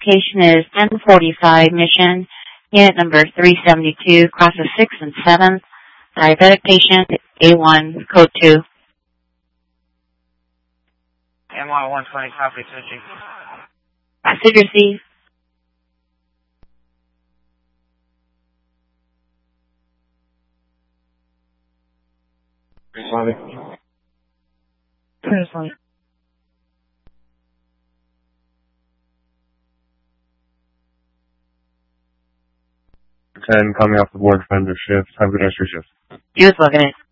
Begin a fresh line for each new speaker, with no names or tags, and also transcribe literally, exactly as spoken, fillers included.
location is ten forty-five Mission, unit number three seventy-two, crosses sixth and seventh. Diabetic patient, A one, code two.
M Y one twenty, copy, switching.
Message received.
Responding.
Translate.
ten, coming off the board, fender shift. Have a good rest of your shift.
You as well, good night.